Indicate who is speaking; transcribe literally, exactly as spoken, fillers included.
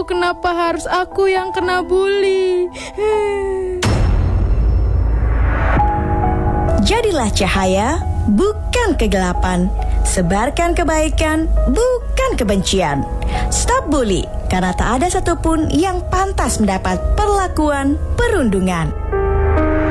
Speaker 1: aku? Kenapa harus aku yang kena bully?
Speaker 2: Jadilah cahaya, bukan kegelapan. Sebarkan kebaikan, bukan kebencian. Stop bully, karena tak ada satupun yang pantas mendapat perlakuan perundungan.